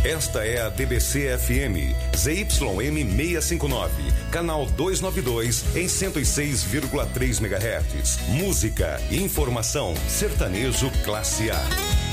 Esta é a TBC FM, ZYM 659, canal 292 em 106,3 MHz. Música, informação, sertanejo classe A.